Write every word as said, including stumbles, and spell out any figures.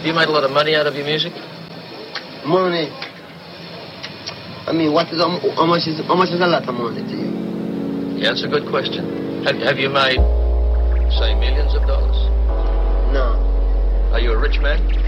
Have you made a lot of money out of your music? Money? I mean, what is, how much is, how much is a lot of money to you? Yeah, that's a good question. Have, have you made, say, millions of dollars? No. Are you a rich man?